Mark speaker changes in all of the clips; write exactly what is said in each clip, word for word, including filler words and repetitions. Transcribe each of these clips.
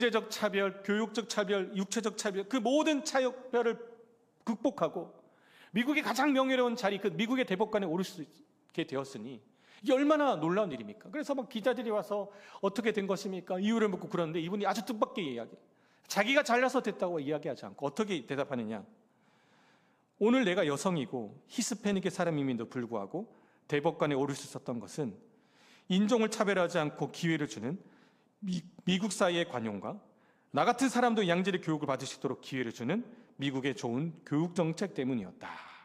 Speaker 1: 경제적 차별, 교육적 차별, 육체적 차별, 그 모든 차별을 극복하고 미국의 가장 명예로운 자리, 그 미국의 대법관에 오를 수 있게 되었으니 이게 얼마나 놀라운 일입니까? 그래서 막 기자들이 와서 어떻게 된 것입니까? 이유를 묻고 그러는데 이분이 아주 뜻밖의 이야기. 자기가 잘나서 됐다고 이야기하지 않고 어떻게 대답하느냐? 오늘 내가 여성이고 히스패닉의 사람임에도 불구하고 대법관에 오를 수 있었던 것은 인종을 차별하지 않고 기회를 주는 미, 미국 사회의 관용과 나 같은 사람도 양질의 교육을 받을 수 있도록 기회를 주는 미국의 좋은 교육 정책 때문이었다.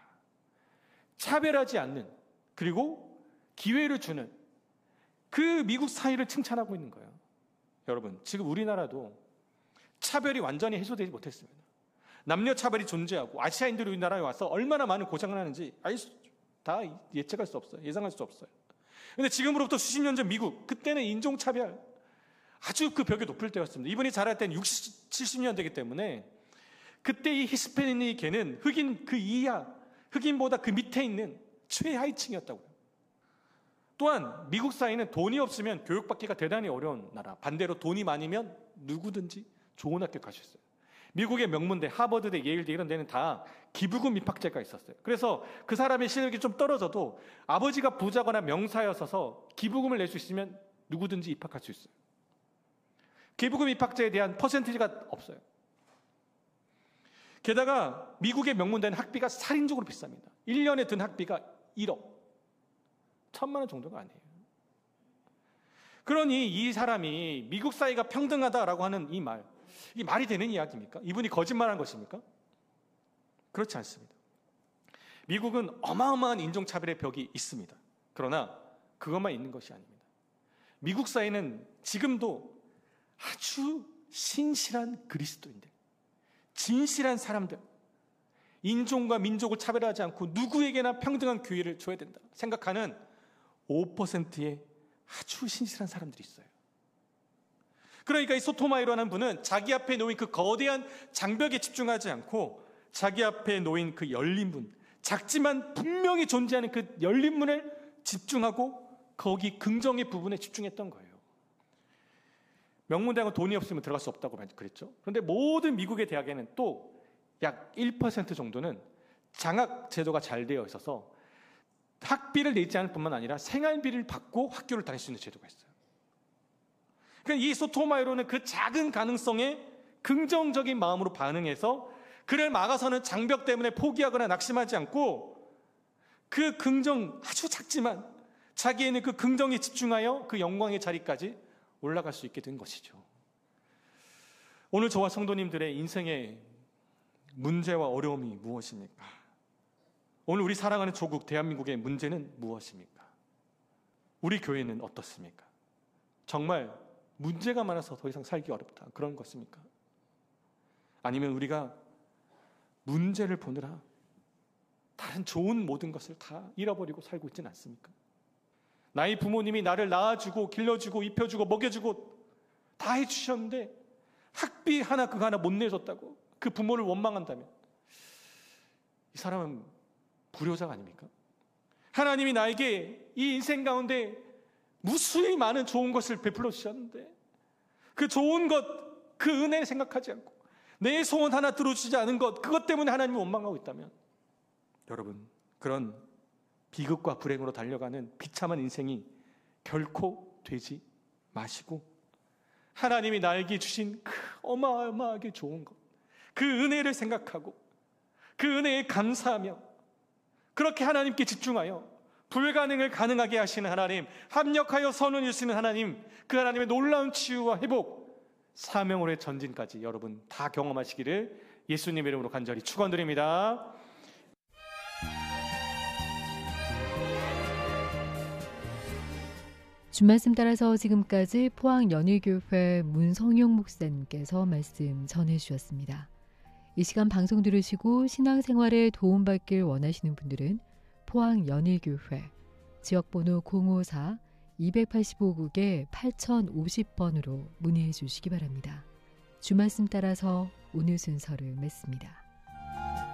Speaker 1: 차별하지 않는, 그리고 기회를 주는 그 미국 사회를 칭찬하고 있는 거예요. 여러분, 지금 우리나라도 차별이 완전히 해소되지 못했습니다. 남녀 차별이 존재하고 아시아인들이 우리나라에 와서 얼마나 많은 고생을 하는지 다 예측할 수 없어요. 예상할 수 없어요. 그런데 지금으로부터 수십 년 전 미국, 그때는 인종차별 아주 그 벽이 높을 때였습니다. 이분이 자랄 때는 육십, 칠십 년 되기 때문에 그때 이 히스패닉계는 흑인 그 이하, 흑인보다 그 밑에 있는 최하위층이었다고요. 또한 미국 사회는 돈이 없으면 교육받기가 대단히 어려운 나라. 반대로 돈이 많으면 누구든지 좋은 학교 갈 수 있어요. 미국의 명문대, 하버드대, 예일대 이런 데는 다 기부금 입학제가 있었어요. 그래서 그 사람의 실력이 좀 떨어져도 아버지가 부자거나 명사였어서 기부금을 낼 수 있으면 누구든지 입학할 수 있어요. 기부금 입학제에 대한 퍼센티지가 없어요. 게다가 미국의 명문대는 학비가 살인적으로 비쌉니다. 일 년에 든 학비가 일억. 천만 원 정도가 아니에요. 그러니 이 사람이 미국 사회가 평등하다라고 하는 이 말, 이 말이 되는 이야기입니까? 이분이 거짓말한 것입니까? 그렇지 않습니다. 미국은 어마어마한 인종차별의 벽이 있습니다. 그러나 그것만 있는 것이 아닙니다. 미국 사회는 지금도 아주 신실한 그리스도인들, 진실한 사람들, 인종과 민족을 차별하지 않고 누구에게나 평등한 기회를 줘야 된다 생각하는 오 퍼센트의 아주 신실한 사람들이 있어요. 그러니까 이 소토마이로라는 분은 자기 앞에 놓인 그 거대한 장벽에 집중하지 않고 자기 앞에 놓인 그 열린 문, 작지만 분명히 존재하는 그 열린 문을 집중하고 거기 긍정의 부분에 집중했던 거예요. 명문대학은 돈이 없으면 들어갈 수 없다고 그랬죠. 그런데 모든 미국의 대학에는 또 약 일 퍼센트 정도는 장학 제도가 잘 되어 있어서 학비를 내지 않을 뿐만 아니라 생활비를 받고 학교를 다닐 수 있는 제도가 있어요. 그러니까 이 소토마이로는 그 작은 가능성에 긍정적인 마음으로 반응해서 그를 막아서는 장벽 때문에 포기하거나 낙심하지 않고 그 긍정, 아주 작지만 자기에는 그 긍정에 집중하여 그 영광의 자리까지 올라갈 수 있게 된 것이죠. 오늘 저와 성도님들의 인생의 문제와 어려움이 무엇입니까? 오늘 우리 사랑하는 조국 대한민국의 문제는 무엇입니까? 우리 교회는 어떻습니까? 정말 문제가 많아서 더 이상 살기 어렵다, 그런 것입니까? 아니면 우리가 문제를 보느라 다른 좋은 모든 것을 다 잃어버리고 살고 있지는 않습니까? 나의 부모님이 나를 낳아주고 길러주고 입혀주고 먹여주고 다 해주셨는데 학비 하나 그거 하나 못 내줬다고 그 부모를 원망한다면 이 사람은 불효자가 아닙니까? 하나님이 나에게 이 인생 가운데 무수히 많은 좋은 것을 베풀어 주셨는데 그 좋은 것, 그 은혜 생각하지 않고 내 소원 하나 들어주지 않은 것, 그것 때문에 하나님을 원망하고 있다면 여러분, 그런 비극과 불행으로 달려가는 비참한 인생이 결코 되지 마시고 하나님이 나에게 주신 그 어마어마하게 좋은 것, 그 은혜를 생각하고 그 은혜에 감사하며 그렇게 하나님께 집중하여 불가능을 가능하게 하시는 하나님, 합력하여 선을 이루시는 하나님, 그 하나님의 놀라운 치유와 회복, 사명으로의 전진까지 여러분 다 경험하시기를 예수님의 이름으로 간절히 축원드립니다.
Speaker 2: 주말씀 따라서 지금까지 포항연일교회 문성용 목사님께서 말씀 전해주셨습니다. 이 시간 방송 들으시고 신앙생활에 도움받길 원하시는 분들은 포항연일교회 지역번호 공오사 이팔오국에 팔천오십 번으로 문의해 주시기 바랍니다. 주말씀 따라서 오늘 순서를 맺습니다.